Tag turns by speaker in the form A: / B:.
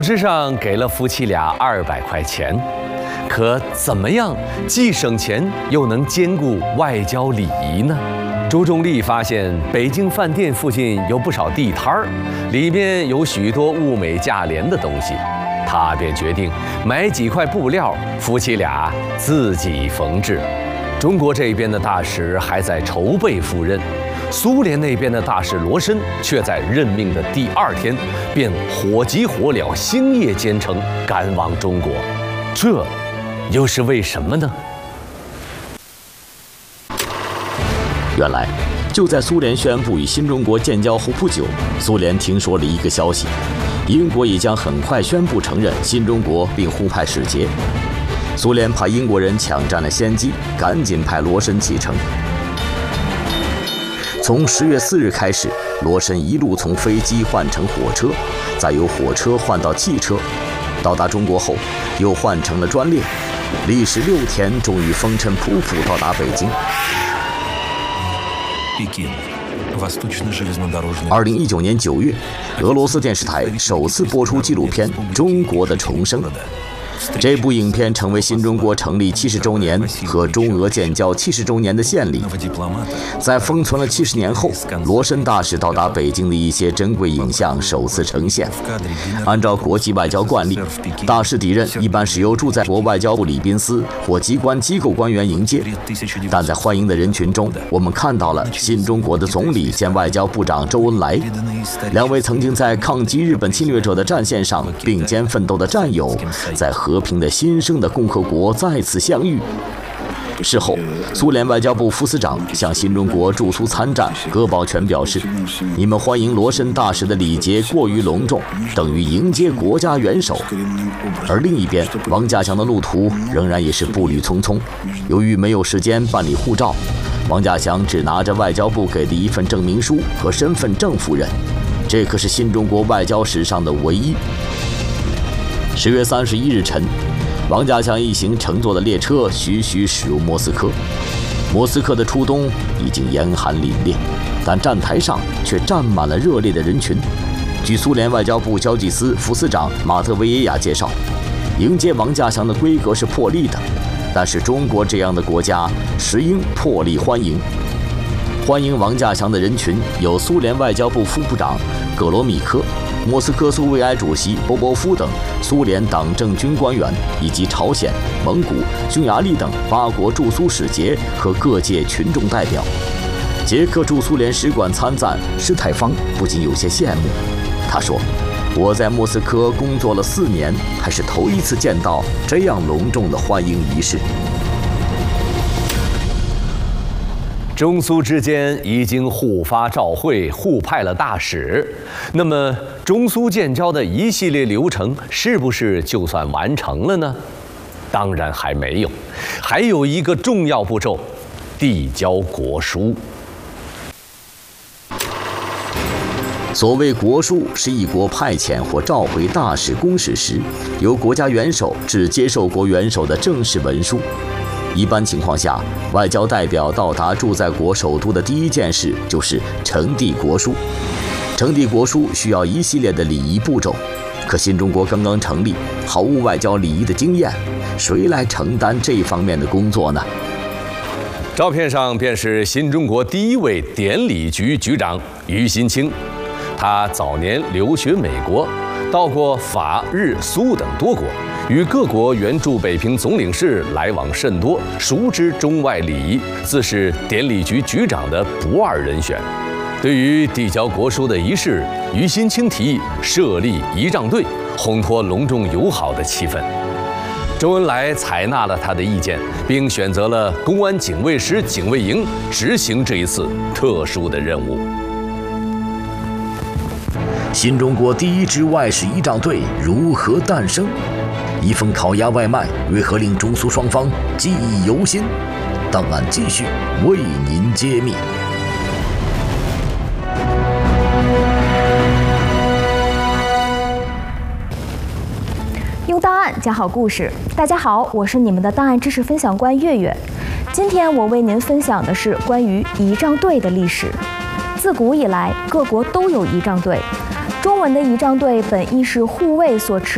A: 纸上给了夫妻俩200块钱，可怎么样既省钱又能兼顾外交礼仪呢？朱中立发现北京饭店附近有不少地摊儿，里面有许多物美价廉的东西，他便决定买几块布料，夫妻俩自己缝制。中国这边的大使还在筹备赴任。苏联那边的大使罗申却在任命的第2天，便火急火燎、星夜兼程赶往中国，这又是为什么呢？
B: 原来，就在苏联宣布与新中国建交后不久，苏联听说了一个消息：英国也将很快宣布承认新中国，并互派使节。苏联怕英国人抢占了先机，赶紧派罗申启程。从10月4日开始，罗申一路从飞机换成火车，再由火车换到汽车，到达中国后又换成了专列，历时6天，终于风尘仆仆到达北京。2019年9月，俄罗斯电视台首次播出纪录片《中国的重生》。这部影片成为新中国成立70周年和中俄建交70周年的献礼。在封存了70年后，罗申大使到达北京的一些珍贵影像首次呈现。按照国际外交惯例，大使抵任一般是由驻在国外交部礼宾司或机关机构官员迎接，但在欢迎的人群中，我们看到了新中国的总理兼外交部长周恩来，2位曾经在抗击日本侵略者的战线上并肩奋斗的战友，在和平的新生的共和国再次相遇。事后，苏联外交部副司长向新中国驻苏参战葛宝全表示：“你们欢迎罗申大使的礼节过于隆重，等于迎接国家元首。”而另一边，王稼祥的路途仍然也是步履匆匆。由于没有时间办理护照，王稼祥只拿着外交部给的一份证明书和身份证赴任，这可是新中国外交史上的唯一。10月31日晨，王稼祥一行乘坐的列车徐徐驶入莫斯科。莫斯科的初冬已经严寒凛冽，但站台上却站满了热烈的人群。据苏联外交部交际司副司长马特维耶亚介绍，迎接王稼祥的规格是破例的，但是中国这样的国家实应破例欢迎。欢迎王稼祥的人群有苏联外交部副部长葛罗米科、莫斯科苏维埃主席波波夫等苏联党政军官员，以及朝鲜、蒙古、匈牙利等8国驻苏使节和各界群众代表。捷克驻苏联使馆参赞施泰方不禁有些羡慕，他说：“我在莫斯科工作了4年，还是头一次见到这样隆重的欢迎仪式。”
A: 中苏之间已经互发照会，互派了大使。那么，中苏建交的一系列流程是不是就算完成了呢？当然还没有，还有一个重要步骤——递交国书。
B: 所谓国书，是一国派遣或召回大使、公使时，由国家元首致接受国元首的正式文书。一般情况下，外交代表到达驻在国首都的第一件事就是呈递国书。呈递国书需要一系列的礼仪步骤，可新中国刚刚成立，毫无外交礼仪的经验，谁来承担这方面的工作呢？
A: 照片上便是新中国第1位典礼局局长于新清，他早年留学美国，到过法、日、苏等多国，与各国援助北平总领事来往甚多，熟知中外礼仪，自是典礼局局长的不二人选。对于递交国书的仪式，于新清提议设立仪仗队，烘托隆重友好的气氛。周恩来采纳了他的意见，并选择了公安警卫师警卫营执行这一次特殊的任务。
B: 新中国第1支外事仪仗队如何诞生？一份烤鸭外卖为何令中苏双方记忆犹新？档案继续为您揭秘。
C: 用档案讲好故事。大家好，我是你们的档案知识分享官月月。今天我为您分享的是关于仪仗队的历史。自古以来，各国都有仪仗队。中文的仪仗队本意是护卫所持